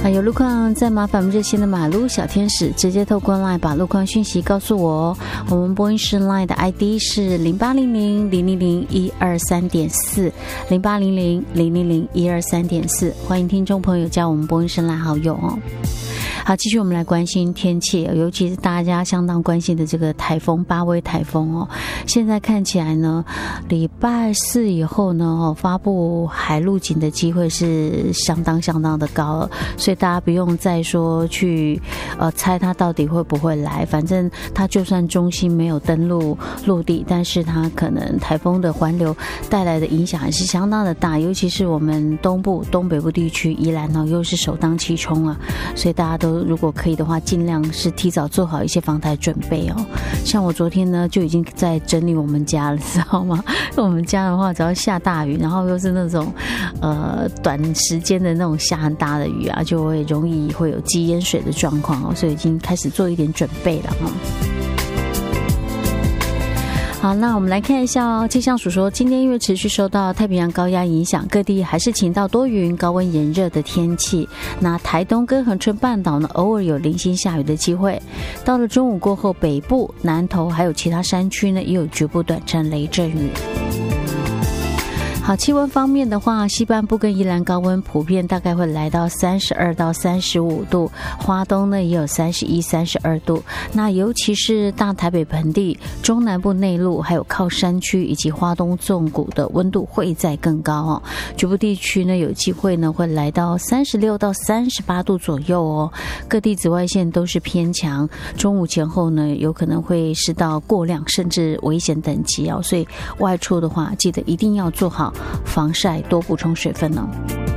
有路况再麻烦我们热线的马路小天使直接透过 LINE 把路况讯息告诉我哦。我们播音室 LINE 的 ID 是0800000123.4 0800000123.4，欢迎听众朋友加我们播音室 LINE 好友哦。好，继续我们来关心天气，尤其是大家相当关心的这个台风巴威台风哦。现在看起来呢，礼拜四以后呢，发布海陆警的机会是相当的高了，所以大家不用再说去猜它到底会不会来，反正它就算中心没有登陆陆地，但是它可能台风的环流带来的影响还是相当的大，尤其是我们东部、东北部地区，宜兰呢又是首当其冲啊，所以大家都如果可以的话，尽量是提早做好一些防台准备哦。像我昨天呢就已经在整理我们家了，知道吗？我们家的话，只要下大雨，然后又是那种短时间的那种下很大的雨啊，就会容易会有积淹水的状况哦，所以已经开始做一点准备了哦。好，那我们来看一下哦。气象署说，今天因为持续受到太平洋高压影响，各地还是晴到多云、高温炎热的天气。那台东跟恒春半岛呢，偶尔有零星下雨的机会。到了中午过后，北部、南投还有其他山区呢，也有局部短暂雷阵雨。好，气温方面的话，西半部跟宜兰高温普遍大概会来到32到35度，花东呢也有31、32度。那尤其是大台北盆地、中南部内陆，还有靠山区以及花东纵谷的温度会再更高哦。局部地区呢有机会呢会来到36到38度左右哦。各地紫外线都是偏强，中午前后呢有可能会是到过量甚至危险等级哦。所以外出的话，记得一定要做好防晒，多补充水分哦。